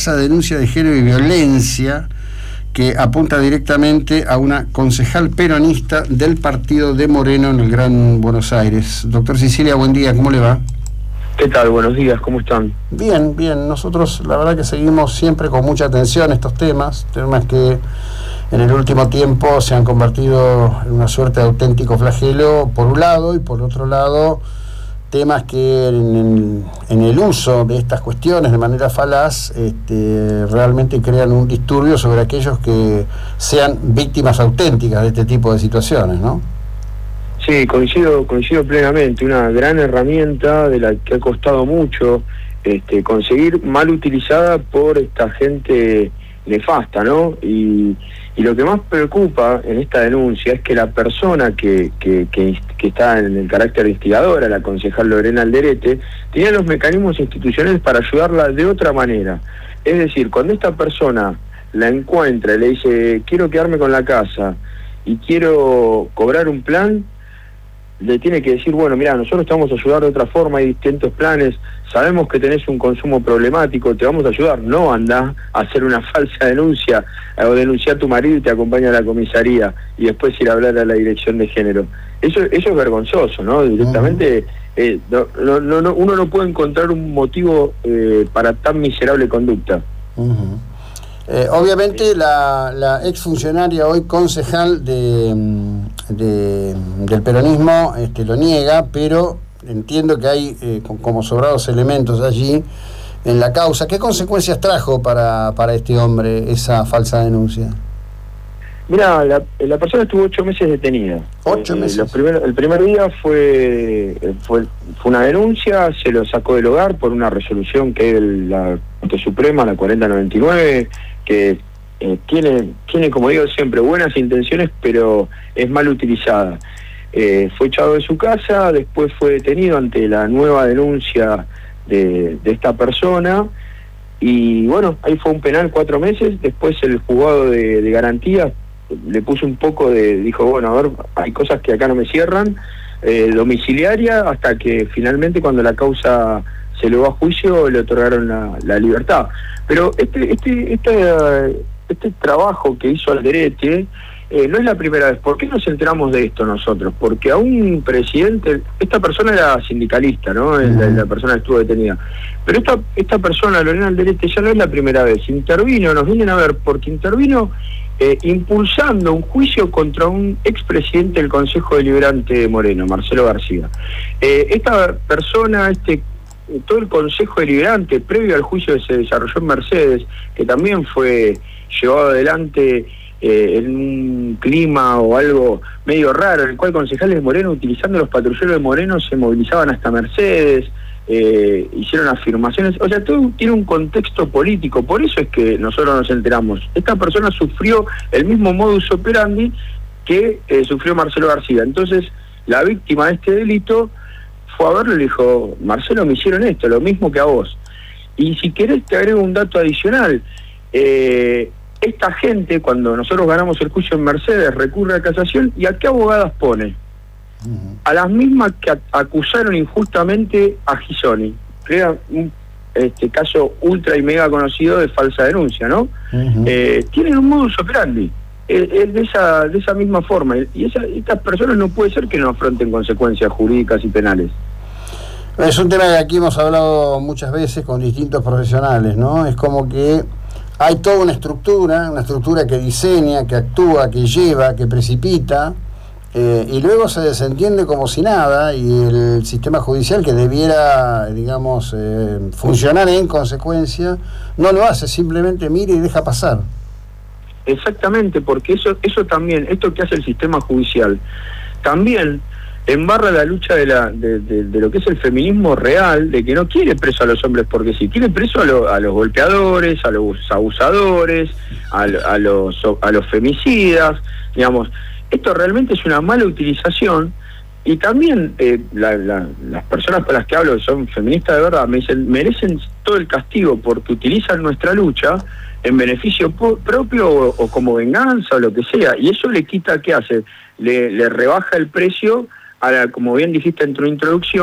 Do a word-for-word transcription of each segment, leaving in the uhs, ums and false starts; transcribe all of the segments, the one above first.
falsa denuncia de género y violencia que apunta directamente a una concejal peronista del partido de Moreno en el Gran Buenos Aires. Doctor Sicilia, buen día, ¿cómo le va? ¿Qué tal? Buenos días, ¿cómo están? Bien, bien. Nosotros la verdad que seguimos siempre con mucha atención estos temas, temas que en el último tiempo se han convertido en una suerte de auténtico flagelo, por un lado, y por otro lado, temas que en, en el uso de estas cuestiones de manera falaz este, realmente crean un disturbio sobre aquellos que sean víctimas auténticas de este tipo de situaciones, ¿no? Sí, coincido, coincido plenamente. Una gran herramienta de la que ha costado mucho este, conseguir, mal utilizada por esta gente nefasta, ¿no? Y, y lo que más preocupa en esta denuncia es que la persona que, que, que, que está en el carácter instigadora, la concejal Lorena Alderete, tenía los mecanismos institucionales para ayudarla de otra manera. Es decir, cuando esta persona la encuentra y le dice, quiero quedarme con la casa y quiero cobrar un plan, le tiene que decir, bueno, mira, nosotros te vamos a ayudar de otra forma, hay distintos planes, sabemos que tenés un consumo problemático, te vamos a ayudar. No andá a hacer una falsa denuncia o denunciar a tu marido y te acompaña a la comisaría y después ir a hablar a la dirección de género. Eso, eso es vergonzoso, ¿no? Directamente, eh, no, no, no, uno no puede encontrar un motivo eh, para tan miserable conducta. Uh-huh. Eh, obviamente la, la exfuncionaria hoy concejal de, de, del peronismo este, lo niega, pero entiendo que hay eh, como sobrados elementos allí en la causa. ¿Qué consecuencias trajo para, para este hombre esa falsa denuncia? Mira, la, la persona estuvo ocho meses detenida. ¿Ocho eh, meses? Los primer, el primer día fue, fue fue una denuncia, se lo sacó del hogar por una resolución que es la Corte Suprema, la cuarenta noventa y nueve, que eh, tiene, tiene, como digo siempre, buenas intenciones, pero es mal utilizada. Eh, fue echado de su casa, después fue detenido ante la nueva denuncia de, de esta persona, y bueno, ahí fue un penal cuatro meses, después el juzgado de, de garantías le puso un poco de, dijo, bueno, a ver, hay cosas que acá no me cierran, eh, domiciliaria, hasta que finalmente cuando la causa se le va a juicio le otorgaron la, la libertad. Pero este este este, este trabajo que hizo Alderete eh, no es la primera vez. ¿Por qué nos enteramos de esto nosotros? Porque a un presidente, esta persona era sindicalista, ¿no? Uh-huh. La, la persona que estuvo detenida. Pero esta esta persona, Lorena Alderete, ya no es la primera vez. Intervino, nos vienen a ver, porque intervino eh, impulsando un juicio contra un expresidente del Consejo Deliberante de Moreno, Marcelo García. Eh, esta persona, este todo el Consejo Deliberante, previo al juicio que se desarrolló en Mercedes, que también fue llevado adelante eh, en un clima o algo medio raro, en el cual concejales de Moreno, utilizando los patrulleros de Moreno, se movilizaban hasta Mercedes, eh, hicieron afirmaciones, o sea, todo tiene un contexto político, por eso es que nosotros nos enteramos. Esta persona sufrió el mismo modus operandi que eh, sufrió Marcelo García. Entonces, la víctima de este delito fue a verlo y le dijo, Marcelo, me hicieron esto, lo mismo que a vos. Y si querés te agrego un dato adicional. Eh, esta gente, cuando nosotros ganamos el juicio en Mercedes, recurre a casación, ¿y a qué abogadas pone? Uh-huh. A las mismas que a- acusaron injustamente a Gisoni, que era un este, caso ultra y mega conocido de falsa denuncia, ¿no? Uh-huh. Eh, tienen un modus operandi. Es de esa de esa misma forma, y esa, estas personas no puede ser que no afronten consecuencias jurídicas y penales. Es un tema que aquí hemos hablado muchas veces con distintos profesionales, ¿no? Es como que hay toda una estructura, una estructura que diseña, que actúa, que lleva, que precipita, eh, y luego se desentiende como si nada, y el sistema judicial, que debiera, digamos, eh, funcionar en consecuencia, no lo hace, simplemente mira y deja pasar. Exactamente, porque eso eso también, esto que hace el sistema judicial, también embarra la lucha de la de, de, de lo que es el feminismo real, de que no quiere preso a los hombres porque sí, quiere preso a, lo, a los golpeadores, a los abusadores, a, a los a los femicidas, digamos. Esto realmente es una mala utilización. Y también eh, la, la, las personas con las que hablo, que son feministas de verdad, me dicen, merecen todo el castigo porque utilizan nuestra lucha en beneficio propio o, o como venganza o lo que sea, y eso le quita, ¿qué hace? Le, le rebaja el precio, a la, como bien dijiste en tu introducción,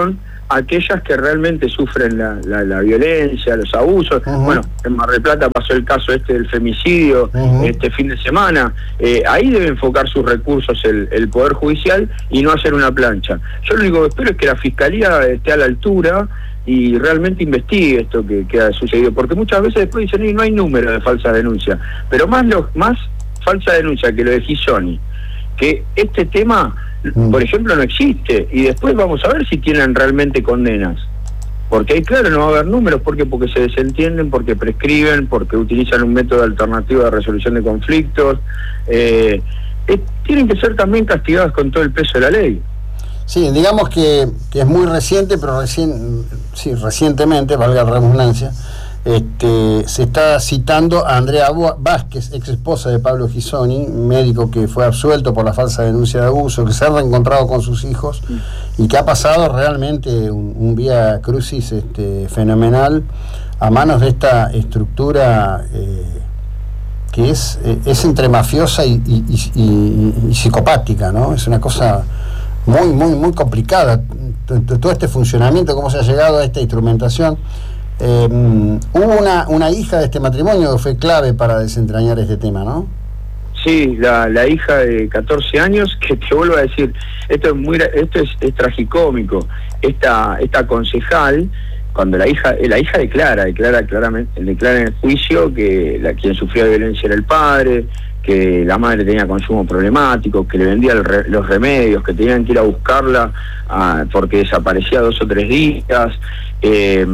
aquellas que realmente sufren la, la, la violencia, los abusos. Uh-huh. Bueno, en Mar del Plata pasó el caso este del femicidio uh-huh. este fin de semana. Eh, ahí debe enfocar sus recursos el, el Poder Judicial y no hacer una plancha. Yo lo único que espero es que la Fiscalía esté a la altura y realmente investigue esto que, que ha sucedido, porque muchas veces después dicen, no hay número de falsa denuncia, pero más, lo, más falsa denuncia que lo de Ghisoni, que este tema, mm. por ejemplo, no existe, y después vamos a ver si tienen realmente condenas, porque ahí claro no va a haber números, porque porque se desentienden, porque prescriben, porque utilizan un método alternativo de resolución de conflictos, eh, eh, tienen que ser también castigados con todo el peso de la ley. Sí, digamos que, que es muy reciente, pero recién, sí, recientemente, valga la redundancia, este, se está citando a Andrea Vázquez, ex esposa de Pablo Ghisoni, médico que fue absuelto por la falsa denuncia de abuso, que se ha reencontrado con sus hijos y que ha pasado realmente un, un vía crucis este, fenomenal a manos de esta estructura eh, que es, eh, es entre mafiosa y, y, y, y, y psicopática, ¿no? Es una cosa muy, muy, muy complicada, todo este funcionamiento, cómo se ha llegado a esta instrumentación. Eh, hubo una, una hija de este matrimonio que fue clave para desentrañar este tema, ¿no? Sí, la, la hija de catorce años, que te vuelvo a decir, esto es muy esto es, es tragicómico. Esta, esta concejal, cuando la hija la hija declara, declara claramente, declara en el juicio que la, quien sufrió violencia era el padre, que la madre tenía consumo problemático, que le vendía el re, los remedios, que tenían que ir a buscarla a, porque desaparecía dos o tres días, eh,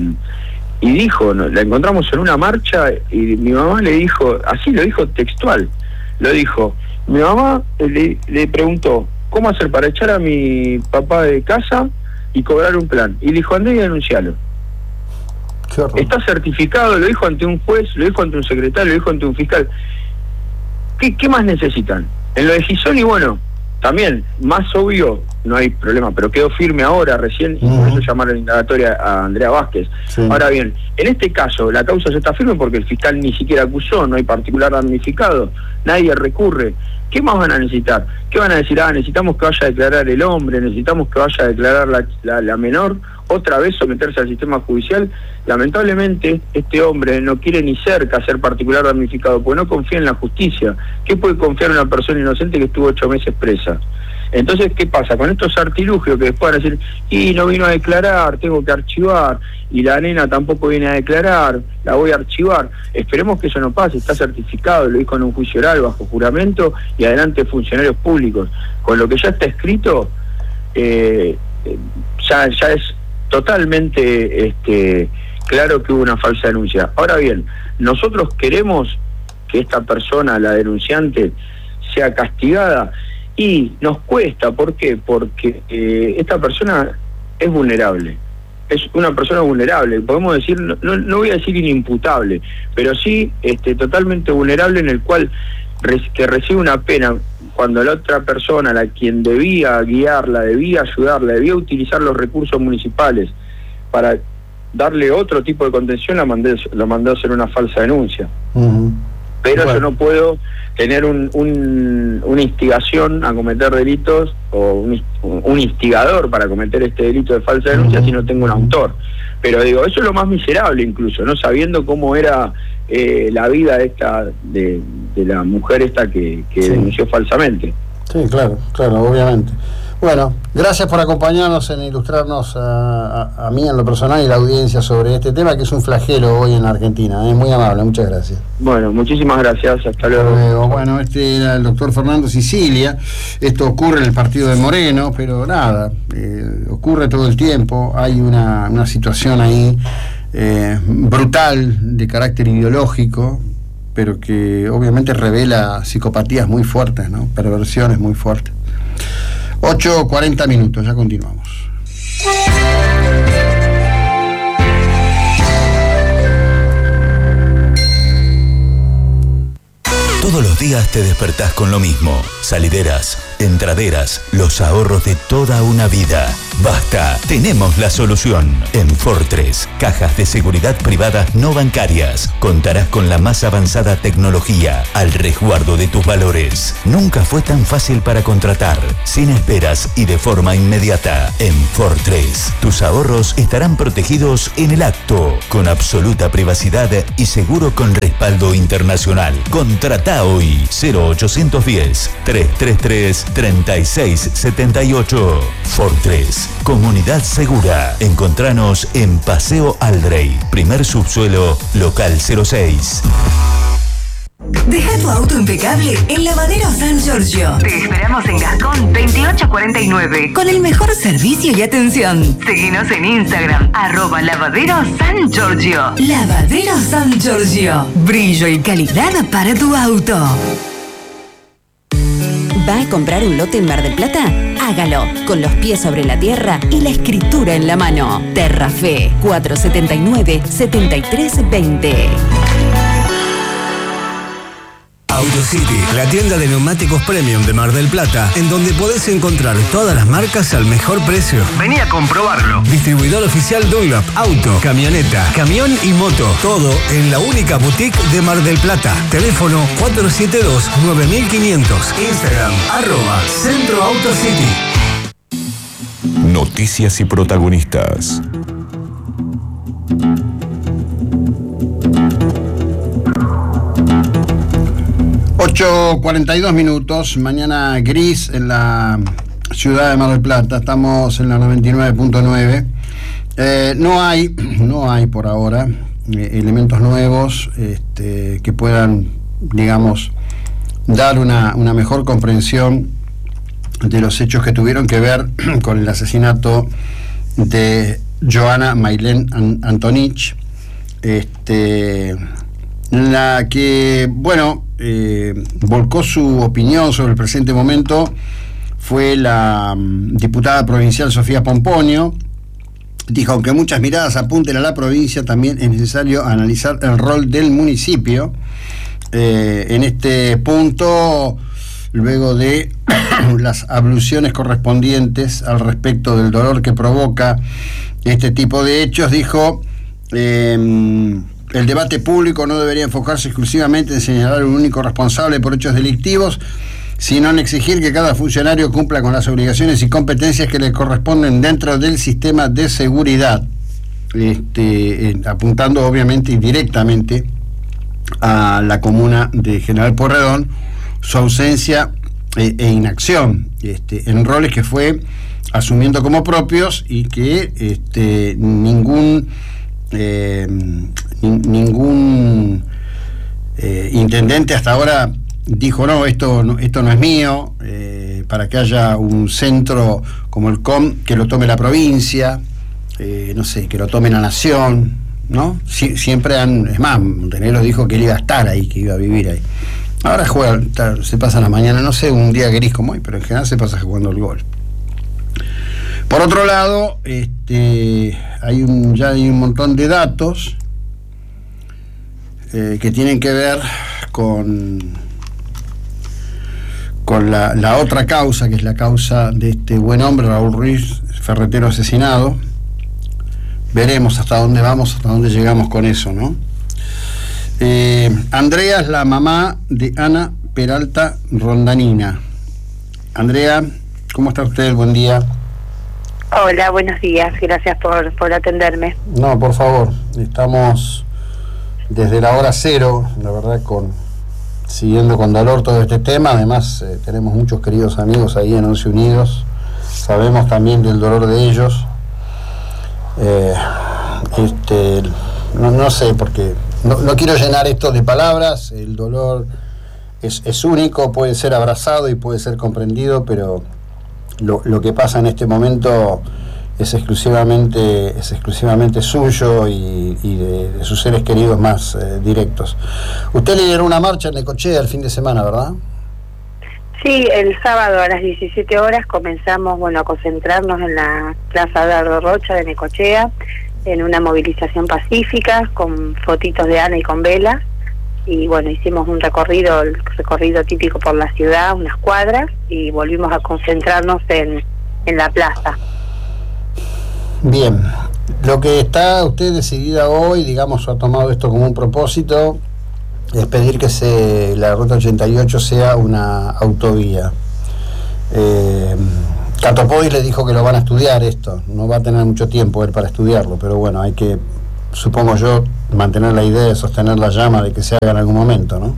y dijo, no, la encontramos en una marcha y mi mamá le dijo, así lo dijo textual, lo dijo, mi mamá le, le preguntó, ¿cómo hacer para echar a mi papá de casa y cobrar un plan? Y dijo, andá y denuncialo. Está certificado, lo dijo ante un juez, lo dijo ante un secretario, lo dijo ante un fiscal. ¿Qué, ¿Qué más necesitan? En lo de Ghisoni, bueno, también, más obvio, no hay problema, pero quedó firme ahora, recién, y por eso llamaron indagatoria a Andrea Vázquez. Sí. Ahora bien, en este caso, la causa se está firme porque el fiscal ni siquiera acusó, no hay particular damnificado, nadie recurre. ¿Qué más van a necesitar? ¿Qué van a decir? Ah, necesitamos que vaya a declarar el hombre, necesitamos que vaya a declarar la, la, la menor, otra vez someterse al sistema judicial. Lamentablemente, este hombre no quiere ni cerca ser particular damnificado, porque no confía en la justicia. ¿Qué puede confiar en una persona inocente que estuvo ocho meses presa? Entonces, ¿qué pasa? Con estos artilugios que después van a decir, y no vino a declarar, tengo que archivar, y la nena tampoco viene a declarar, la voy a archivar. Esperemos que eso no pase, está certificado, lo dijo en un juicio oral bajo juramento y adelante funcionarios públicos. Con lo que ya está escrito, eh, ya, ya es totalmente este, claro que hubo una falsa denuncia. Ahora bien, nosotros queremos que esta persona, la denunciante, sea castigada. Y nos cuesta, ¿por qué? Porque eh, esta persona es vulnerable, es una persona vulnerable, podemos decir, no, no voy a decir inimputable, pero sí este, totalmente vulnerable, en el cual res, que recibe una pena cuando la otra persona, la quien debía guiarla, debía ayudarla, debía utilizar los recursos municipales para darle otro tipo de contención, la mandé, la mandó a hacer una falsa denuncia. Uh-huh. Pero bueno, yo no puedo tener un, un, una instigación a cometer delitos o un, un instigador para cometer este delito de falsa denuncia uh-huh. si no tengo un autor. Pero digo, eso es lo más miserable incluso, no sabiendo cómo era eh, la vida esta de, de la mujer esta que, que sí. denunció falsamente. Sí, claro, claro, obviamente. Bueno, gracias por acompañarnos en ilustrarnos a, a, a mí en lo personal y la audiencia sobre este tema, que es un flagelo hoy en la Argentina. Es ¿eh? Muy amable, muchas gracias. Bueno, muchísimas gracias, hasta luego. luego. Bueno, este era el doctor Fernando Sicilia. Esto ocurre en el partido de Moreno, pero nada, eh, ocurre todo el tiempo. Hay una, una situación ahí eh, brutal de carácter ideológico, pero que obviamente revela psicopatías muy fuertes, ¿no? Perversiones muy fuertes. ocho cuarenta minutos, ya continuamos. Todos los días te despertás con lo mismo. Salideras, entraderas, los ahorros de toda una vida. Basta, tenemos la solución. En Fortress, cajas de seguridad privadas no bancarias. Contarás con la más avanzada tecnología al resguardo de tus valores. Nunca fue tan fácil para contratar, sin esperas y de forma inmediata. En Fortress, tus ahorros estarán protegidos en el acto, con absoluta privacidad y seguro con respaldo internacional. Contratá hoy cero ochocientos diez, trescientos treinta y tres, treinta y seis setenta y ocho. Fortress, comunidad segura. Encontranos en Paseo Aldrey, primer subsuelo, local cero seis. Deja tu auto impecable en Lavadero San Giorgio. Te esperamos en Gascón veintiocho cuarenta y nueve con el mejor servicio y atención. Seguinos en Instagram, arroba Lavadero San Giorgio. Lavadero San Giorgio. Brillo y calidad para tu auto. ¿Va a comprar un lote en Mar del Plata? Hágalo con los pies sobre la tierra y la escritura en la mano. Terrafe cuatrocientos setenta y nueve, setenta y tres veinte. AutoCity, la tienda de neumáticos premium de Mar del Plata, en donde podés encontrar todas las marcas al mejor precio. Vení a comprobarlo. Distribuidor oficial Dunlop, auto, camioneta, camión y moto. Todo en la única boutique de Mar del Plata. Teléfono cuatro siete dos, nueve mil quinientos. Instagram, arroba Centro AutoCity. Noticias y protagonistas. ocho cuarenta y dos minutos, mañana gris en la ciudad de Mar del Plata, estamos en la noventa y nueve punto nueve. Eh, no hay, no hay por ahora eh, elementos nuevos este, que puedan, digamos, dar una, una mejor comprensión de los hechos que tuvieron que ver con el asesinato de Joana Mailén Antonich, este, la que, bueno, Eh, volcó su opinión sobre el presente momento fue la um, diputada provincial Sofía Pomponio. Dijo, aunque muchas miradas apunten a la provincia, también es necesario analizar el rol del municipio. Eh, en este punto, luego de las abluciones correspondientes al respecto del dolor que provoca este tipo de hechos, dijo... Eh, el debate público no debería enfocarse exclusivamente en señalar un único responsable por hechos delictivos, sino en exigir que cada funcionario cumpla con las obligaciones y competencias que le corresponden dentro del sistema de seguridad, este, eh, apuntando obviamente y directamente a la comuna de General Pueyrredón, su ausencia eh, e inacción este, en roles que fue asumiendo como propios y que este, ningún... Eh, ningún eh, intendente hasta ahora dijo no, esto no, esto no es mío, eh, para que haya un centro como el C O M que lo tome la provincia, eh, no sé, que lo tome la nación, ¿no? Sie- siempre han, es más, Montenegro dijo que él iba a estar ahí, que iba a vivir ahí. Ahora juega, está, se pasa la mañana, no sé, un día gris como hoy, pero en general se pasa jugando el gol. Por otro lado, este, hay un, ya hay un montón de datos eh, que tienen que ver con, con la, la otra causa, que es la causa de este buen hombre, Raúl Ruiz, ferretero asesinado. Veremos hasta dónde vamos, hasta dónde llegamos con eso, ¿no? Eh, Andrea es la mamá de Ana Peralta Rondanina. Andrea, ¿cómo está usted? Buen día. Hola, buenos días, gracias por, por atenderme. No, por favor, estamos desde la hora cero, la verdad, con siguiendo con dolor todo este tema. Además, eh, tenemos muchos queridos amigos ahí en Once Unidos, sabemos también del dolor de ellos. Eh, este, no, no sé, porque no, no quiero llenar esto de palabras, el dolor es, es único, puede ser abrazado y puede ser comprendido, pero... Lo, lo que pasa en este momento es exclusivamente es exclusivamente suyo y, y de, de sus seres queridos más eh, directos. Usted lideró una marcha en Necochea el fin de semana, ¿verdad? Sí, el sábado a las diecisiete horas comenzamos, bueno, a concentrarnos en la Plaza Dardo Rocha de Necochea, en una movilización pacífica, con fotitos de Ana y con velas, y bueno, hicimos un recorrido, el recorrido típico por la ciudad, unas cuadras, y volvimos a concentrarnos en, en la plaza. Bien, lo que está usted decidida hoy, digamos, ha tomado esto como un propósito, es pedir que se la ruta ochenta y ocho sea una autovía. Eh, Catopodis le dijo que lo van a estudiar esto, no va a tener mucho tiempo él para estudiarlo, pero bueno, hay que, supongo yo, mantener la idea de sostener la llama de que se haga en algún momento, ¿no?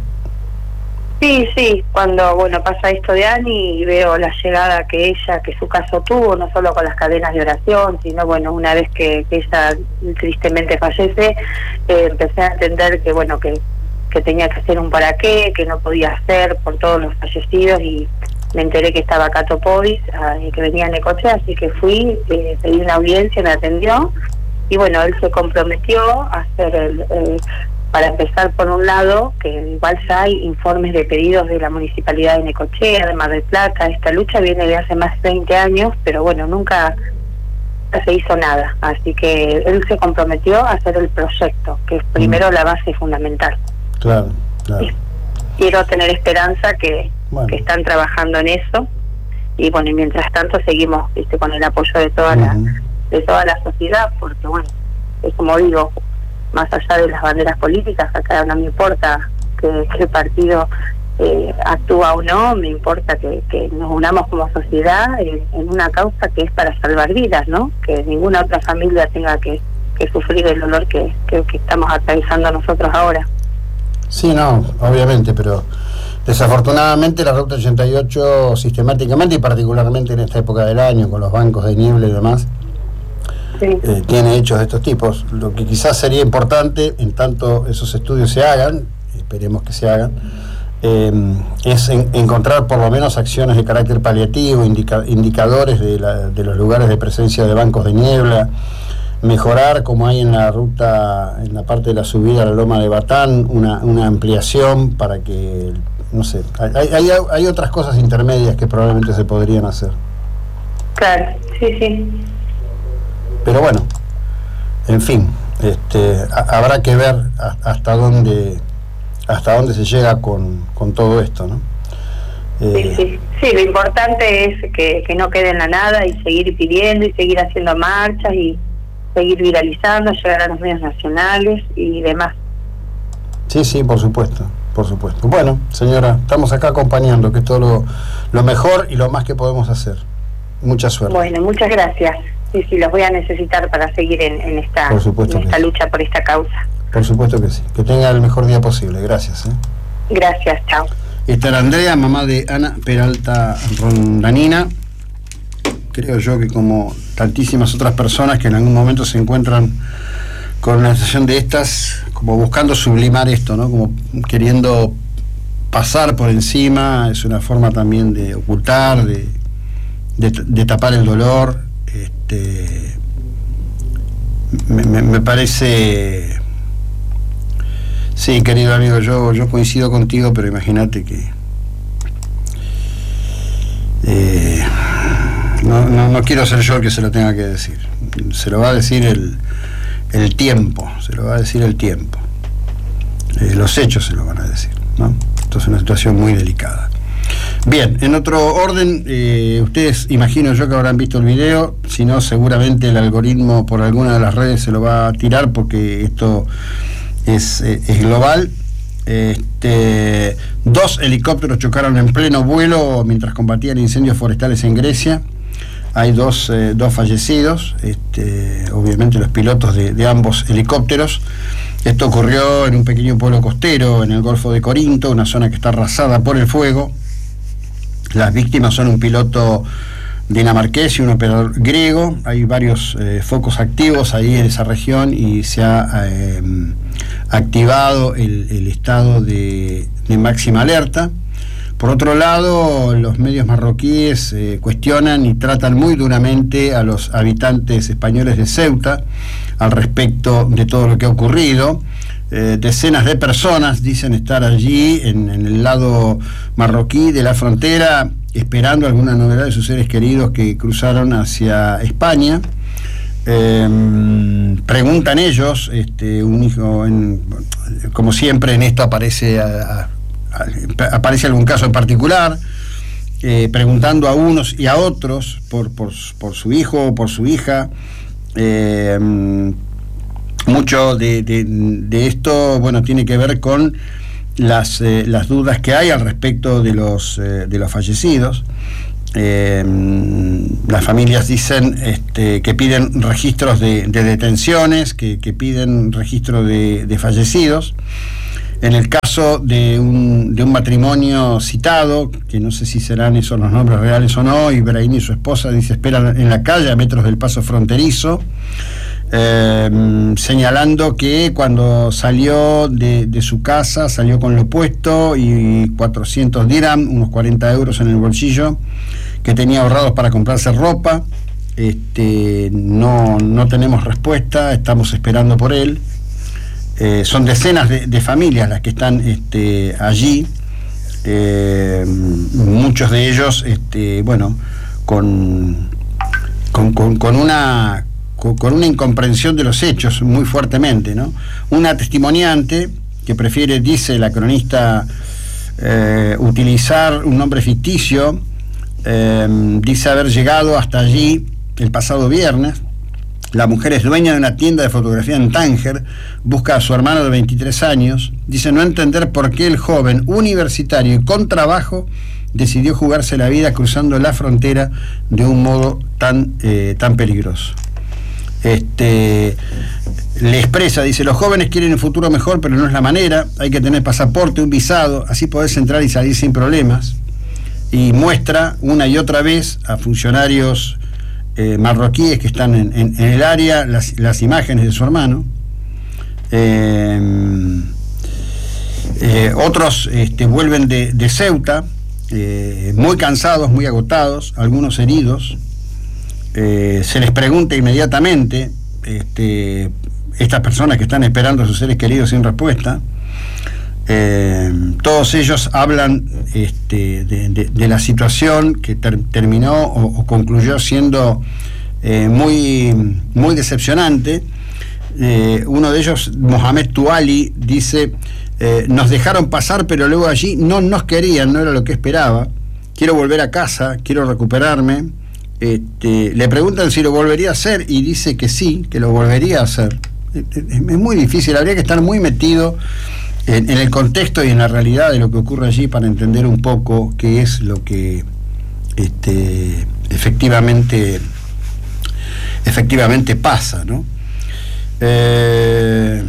Sí, sí, cuando bueno pasa esto de Ani y veo la llegada que ella, que su caso tuvo, no solo con las cadenas de oración, sino bueno, una vez que, que ella tristemente fallece, eh, empecé a entender que bueno, que, que tenía que hacer un para qué, que no podía hacer por todos los fallecidos, y me enteré que estaba Catopodis, eh, que venía a Necochea, así que fui, eh, pedí una audiencia, me atendió, y bueno, él se comprometió a hacer el... el para empezar, por un lado, que igual ya hay informes de pedidos de la Municipalidad de Necochea, de Mar del Plata. Esta lucha viene de hace más de veinte años, pero bueno, nunca se hizo nada. Así que él se comprometió a hacer el proyecto, que es primero mm. la base fundamental. Claro, claro. Y quiero tener esperanza que, bueno. que están trabajando en eso. Y bueno, y mientras tanto seguimos, ¿viste?, con el apoyo de toda, uh-huh. la, de toda la sociedad, porque bueno, es como digo, más allá de las banderas políticas, acá no me importa que, que el partido eh, actúa o no, me importa que, que nos unamos como sociedad en, en una causa que es para salvar vidas, ¿no? Que ninguna otra familia tenga que, que sufrir el dolor que, que, que estamos atravesando nosotros ahora. Sí, no, obviamente, pero desafortunadamente la Ruta ochenta y ocho sistemáticamente y particularmente en esta época del año, con los bancos de niebla y demás, Sí. Eh, tiene hechos de estos tipos. Lo que quizás sería importante, en tanto esos estudios se hagan, esperemos que se hagan, eh, es en, encontrar por lo menos acciones de carácter paliativo, indica, indicadores de, la, de los lugares de presencia de bancos de niebla, mejorar, como hay en la ruta, en la parte de la subida a la Loma de Batán, una, una ampliación para que, no sé, hay, hay, hay otras cosas intermedias que probablemente se podrían hacer. Claro, sí, sí. Pero bueno, en fin, este, a, habrá que ver a, hasta dónde hasta dónde se llega con, con todo esto, ¿no? Eh, sí, sí, sí, lo importante es que, que no quede en la nada y seguir pidiendo y seguir haciendo marchas y seguir viralizando, llegar a los medios nacionales y demás. Sí, sí, por supuesto, por supuesto. Bueno, señora, estamos acá acompañando, que es todo lo, lo mejor y lo más que podemos hacer. Mucha suerte. Bueno, muchas gracias. Sí, sí, los voy a necesitar para seguir en, en esta, en esta lucha por esta causa. Por supuesto que sí. Que tenga el mejor día posible. Gracias. ¿eh? Gracias, chao. Esta era Andrea, mamá de Ana Peralta Rondanina. Creo yo que como tantísimas otras personas que en algún momento se encuentran con una situación de estas, como buscando sublimar esto, ¿no? Como queriendo pasar por encima, es una forma también de ocultar, de, de, de tapar el dolor. Este, me, me, me parece, sí, querido amigo, yo, yo coincido contigo, pero imagínate que eh, no, no, no quiero ser yo el que se lo tenga que decir, se lo va a decir el, el tiempo, se lo va a decir el tiempo, eh, los hechos se lo van a decir, ¿no? Esto es una situación muy delicada. Bien, en otro orden, eh, ustedes imagino yo que habrán visto el video, si no seguramente el algoritmo por alguna de las redes se lo va a tirar porque esto es, eh, es global. Este, dos helicópteros chocaron en pleno vuelo mientras combatían incendios forestales en Grecia. Hay dos, eh, dos fallecidos, este, obviamente los pilotos de, de ambos helicópteros. Esto ocurrió en un pequeño pueblo costero en el Golfo de Corinto, una zona que está arrasada por el fuego. Las víctimas son un piloto dinamarqués y un operador griego. Hay varios eh, focos activos ahí en esa región y se ha eh, activado el, el estado de, de máxima alerta. Por otro lado, los medios marroquíes eh, cuestionan y tratan muy duramente a los habitantes españoles de Ceuta al respecto de todo lo que ha ocurrido. Eh, decenas de personas dicen estar allí en, en el lado marroquí de la frontera esperando alguna novedad de sus seres queridos que cruzaron hacia España. Eh, preguntan ellos, este, un hijo, en, como siempre en esto aparece a, a, aparece algún caso en particular, eh, preguntando a unos y a otros por, por, por su hijo o por su hija. Eh, mucho de, de, de esto, bueno, tiene que ver con las, eh, las dudas que hay al respecto de los, eh, de los fallecidos. Eh, las familias dicen este, que piden registros de, de detenciones, que, que piden registro de, de fallecidos. En el caso de un, de un matrimonio citado, que no sé si serán esos los nombres reales o no, Ibrahim y su esposa, dice, esperan en la calle a metros del paso fronterizo, eh, señalando que cuando salió de, de su casa, salió con lo puesto y cuatrocientos dirham, unos cuarenta euros en el bolsillo, que tenía ahorrados para comprarse ropa. Este, no, no tenemos respuesta, estamos esperando por él. Eh, son decenas de, de familias las que están este, allí, eh, muchos de ellos, este, bueno, con, con, con, con una con, con una incomprensión de los hechos muy fuertemente, ¿no? Una testimoniante que prefiere, dice la cronista, eh, utilizar un nombre ficticio, eh, dice haber llegado hasta allí el pasado viernes. La mujer es dueña de una tienda de fotografía en Tánger, busca a su hermano de veintitrés años, dice no entender por qué el joven universitario y con trabajo decidió jugarse la vida cruzando la frontera de un modo tan, eh, tan peligroso. Este, le expresa, dice, los jóvenes quieren un futuro mejor, pero no es la manera, hay que tener pasaporte, un visado, así podés entrar y salir sin problemas. Y muestra una y otra vez a funcionarios Eh, marroquíes que están en, en, en el área las, las imágenes de su hermano. Eh, eh, otros este, vuelven de, de Ceuta, eh, muy cansados, muy agotados, algunos heridos. Eh, se les pregunta inmediatamente, este, estas personas que están esperando a sus seres queridos sin respuesta. Eh, todos ellos hablan este, de, de, de la situación que ter, terminó o, o concluyó siendo eh, muy, muy decepcionante. Eh, uno de ellos, Mohamed Tuali, dice, eh, nos dejaron pasar, pero luego allí no nos querían, no era lo que esperaba. Quiero volver a casa, quiero recuperarme. Este, le preguntan si lo volvería a hacer y dice que sí, que lo volvería a hacer. Es, es muy difícil, habría que estar muy metido En, en el contexto y en la realidad de lo que ocurre allí para entender un poco qué es lo que este, efectivamente efectivamente pasa, ¿no? Eh,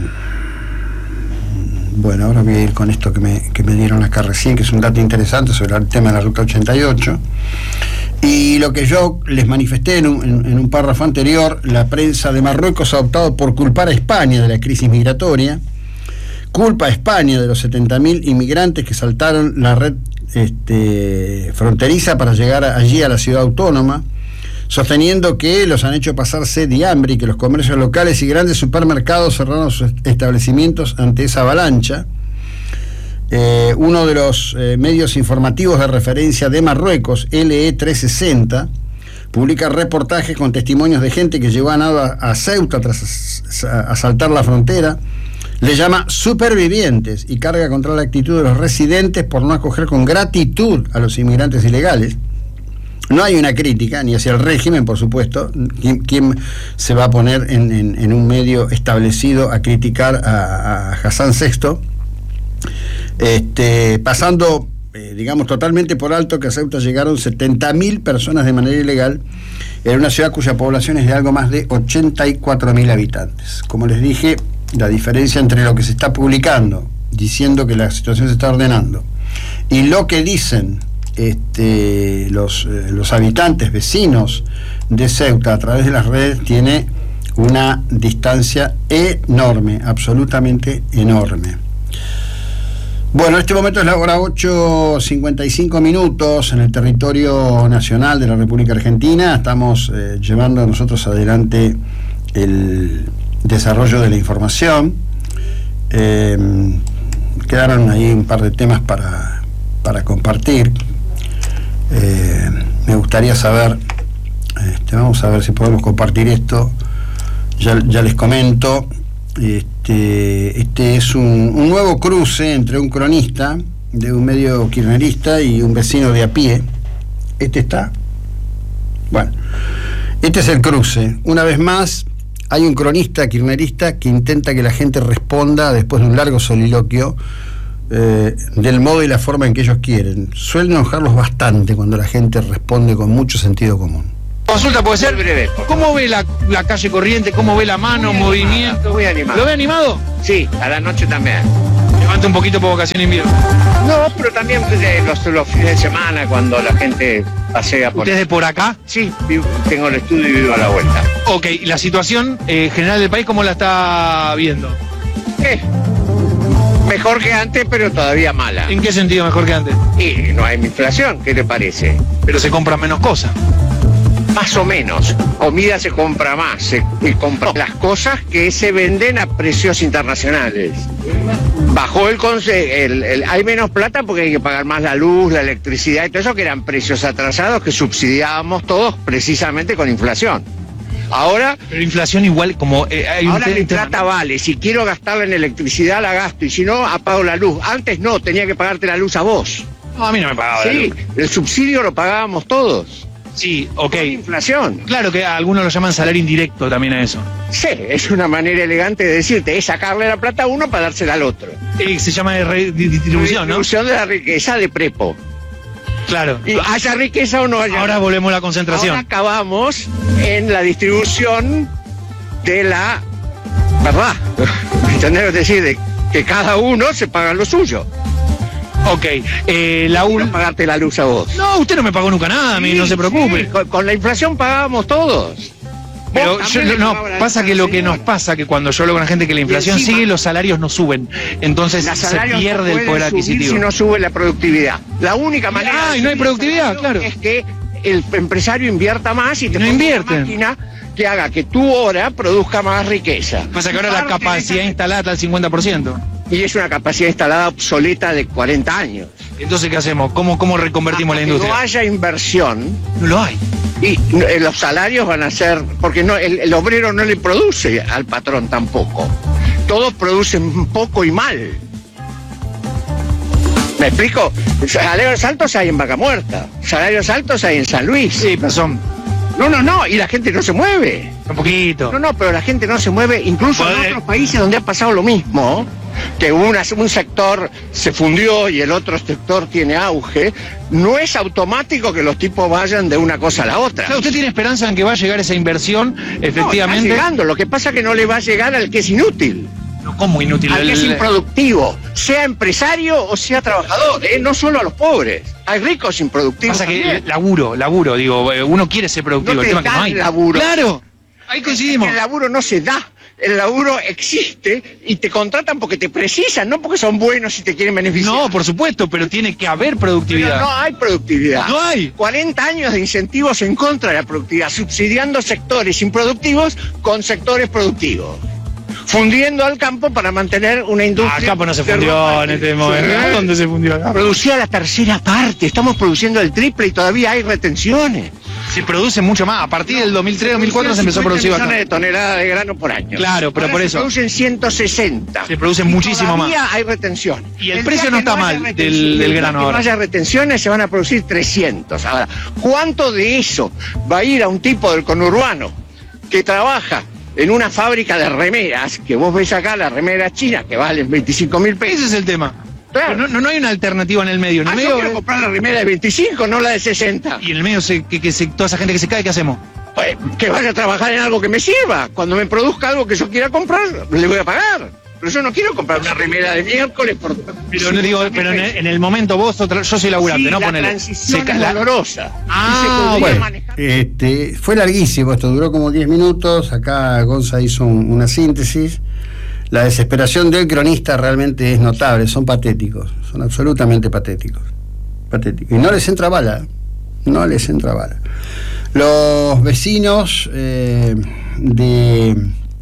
bueno, ahora voy a ir con esto que me, que me dieron acá recién, que es un dato interesante sobre el tema de la Ruta ochenta y ocho. Y lo que yo les manifesté en un, en, en un párrafo anterior, la prensa de Marruecos ha optado por culpar a España de la crisis migratoria. Culpa a España de los setenta mil inmigrantes que saltaron la red este, fronteriza para llegar a, allí a la ciudad autónoma, sosteniendo que los han hecho pasar sed y hambre y que los comercios locales y grandes supermercados cerraron sus establecimientos ante esa avalancha. Eh, uno de los eh, medios informativos de referencia de Marruecos, L E trescientos sesenta, publica reportajes con testimonios de gente que llegó a nada a Ceuta tras asaltar la frontera. Le llama supervivientes y carga contra la actitud de los residentes por no acoger con gratitud a los inmigrantes ilegales. No hay una crítica, ni hacia el régimen, por supuesto. ¿Quién, quién se va a poner en, en, en un medio establecido a criticar a, a Hassan sexto? Este, pasando, eh, digamos, totalmente por alto que a Ceuta llegaron setenta mil personas de manera ilegal en una ciudad cuya población es de algo más de ochenta y cuatro mil habitantes. Como les dije, la diferencia entre lo que se está publicando, diciendo que la situación se está ordenando, y lo que dicen este, los, eh, los habitantes, vecinos de Ceuta a través de las redes, tiene una distancia enorme, absolutamente enorme. Bueno, en este momento es la hora ocho cincuenta y cinco minutos en el territorio nacional de la República Argentina. Estamos eh, llevando nosotros adelante el desarrollo de la información. Eh, quedaron ahí un par de temas para, para compartir. Eh, me gustaría saber, este, vamos a ver si podemos compartir esto. Ya, ya les comento. Este, Este, este es un, un nuevo cruce entre un cronista de un medio kirchnerista y un vecino de a pie. Este está. Bueno, este es el cruce. Una vez más, hay un cronista kirchnerista que intenta que la gente responda después de un largo soliloquio eh, del modo y la forma en que ellos quieren. Suelen enojarlos bastante cuando la gente responde con mucho sentido común. Consulta puede ser breve. ¿Cómo ve la, la calle Corriente? ¿Cómo ve la mano, muy movimiento? Muy animado. ¿Lo ve animado? Sí, a la noche también. Levanta un poquito por vocación invierno. No, pero también eh, los, los fines de semana cuando la gente pasea por... ¿Usted es de por acá? Sí, vivo, tengo el estudio y vivo a la vuelta. Ok, la situación eh, general del país, ¿cómo la está viendo? Eh, mejor que antes, pero todavía mala. ¿En qué sentido mejor que antes? Y no hay inflación, ¿qué te parece? Pero se compran menos cosas. Más o menos. Comida se compra más, se, se compra las cosas que se venden a precios internacionales. Bajó el, conce el, el hay menos plata porque hay que pagar más la luz, la electricidad y todo eso, que eran precios atrasados que subsidiábamos todos precisamente con inflación. Ahora... Pero inflación igual como... Eh, hay ahora un mi plata vale, si quiero gastarla en electricidad la gasto y si no apago la luz. Antes no, tenía que pagarte la luz a vos. No, a mí no me pagaba sí, la luz. El subsidio lo pagábamos todos. Sí, ok. Con inflación. Claro que algunos lo llaman salario indirecto también a eso. Sí, es una manera elegante de decirte, es sacarle la plata a uno para dársela al otro. Eh, se llama de redistribución, ¿no? Distribución de la riqueza de prepo. Claro. Y haya riqueza o no haya. Ahora volvemos a la concentración. Ahora acabamos en la distribución de la verdad. ¿Entendés? Es decir, de que cada uno se paga lo suyo. Ok, eh, la U... No pagarte la luz a vos. No, usted no me pagó nunca nada, a mí, sí, no se preocupe. Sí, con, con la inflación pagábamos todos. Pero yo, no, pasa que lo que nos pasa, que cuando yo hablo con la gente que la inflación encima, sigue, los salarios no suben. Entonces se pierde no el poder adquisitivo. Si no sube la productividad. La única manera... Ah, y no hay productividad, claro. Es que el empresario invierta más y te no invierte. Una máquina que haga que tu hora produzca más riqueza. Pasa que ahora la capacidad esa... instalada está al cincuenta por ciento. Y es una capacidad instalada obsoleta de cuarenta años. Entonces, ¿qué hacemos? ¿Cómo, cómo reconvertimos Hasta la industria? Que no haya inversión. No lo hay. Y eh, los salarios van a ser... Porque no, el, el obrero no le produce al patrón tampoco. Todos producen poco y mal. ¿Me explico? Salarios altos hay en Vaca Muerta. Salarios altos hay en San Luis. Sí, pero son... No, no, no, y la gente no se mueve. Un poquito. No, no, pero la gente no se mueve, incluso en otros países donde ha pasado lo mismo, que una, un sector se fundió y el otro sector tiene auge, no es automático que los tipos vayan de una cosa a la otra. Claro, ¿usted tiene esperanza en que va a llegar esa inversión, efectivamente? No, está llegando, lo que pasa es que no le va a llegar al que es inútil. No, ¿cómo inútil? Al que es improductivo, sea empresario o sea trabajador, ¿eh? No solo a los pobres. Hay ricos improductivos. Pasa también. que laburo, laburo, digo, uno quiere ser productivo, no te el tema que no hay. Laburo. Claro, ahí coincidimos. El laburo no se da. El laburo existe y te contratan porque te precisan, no porque son buenos y te quieren beneficiar. No, por supuesto, pero tiene que haber productividad. Pero no hay productividad. No hay. cuarenta años de incentivos en contra de la productividad, subsidiando sectores improductivos con sectores productivos. Fundiendo al campo para mantener una industria... Ah, el campo no se fundió en este momento. Sí. ¿Dónde se fundió acá? Producía la tercera parte, estamos produciendo el triple y todavía hay retenciones. Se produce mucho más. A partir del dos mil tres, dos mil cuatro se empezó a producir millones de toneladas de grano por año. Claro, pero ahora por se eso. Se producen ciento sesenta. Se producen muchísimo más. Todavía hay retención. Y el, el precio no está no mal del, del grano ahora. Si no haya retenciones, se van a producir trescientos. Ahora, ¿cuánto de eso va a ir a un tipo del conurbano que trabaja en una fábrica de remeras, que vos ves acá las remeras chinas que valen veinticinco mil pesos? Ese es el tema. Claro. No, no, no hay una alternativa en el medio. En el ah, medio yo quiero comprar la remera de veinticinco, no la de sesenta. Y en el medio, se, que, que se, toda esa gente que se cae, ¿qué hacemos? Pues, que vaya a trabajar en algo que me sirva. Cuando me produzca algo que yo quiera comprar, le voy a pagar. Pero yo no quiero comprar una remera de miércoles por... Pero no digo, pero en el, en el momento vos, otra, yo soy laburante, sí, ¿no? La Ponele. transición es dolorosa. Ah, bueno, este, fue larguísimo, esto duró como diez minutos, acá Gonza hizo un, una síntesis. La desesperación del cronista realmente es notable, son patéticos, son absolutamente patéticos. Patéticos. Y no les entra bala, no les entra bala. Los vecinos eh, de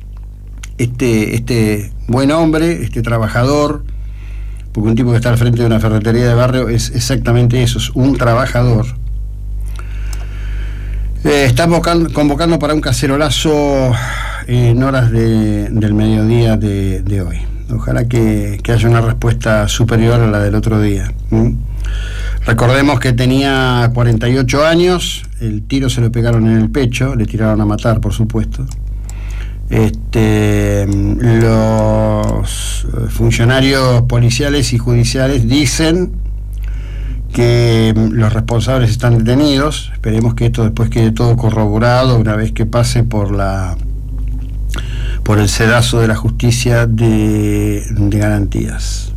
este, este buen hombre, este trabajador, porque un tipo que está al frente de una ferretería de barrio es exactamente eso, es un trabajador. Eh, están convocando para un cacerolazo en horas de, del mediodía de, de hoy. Ojalá que, que haya una respuesta superior a la del otro día. ¿Mm? Recordemos que tenía cuarenta y ocho años, el tiro se lo pegaron en el pecho, le tiraron a matar, por supuesto. Este, los funcionarios policiales y judiciales dicen que los responsables están detenidos. Esperemos que esto después quede todo corroborado una vez que pase por la por el sedazo de la justicia de, de garantías.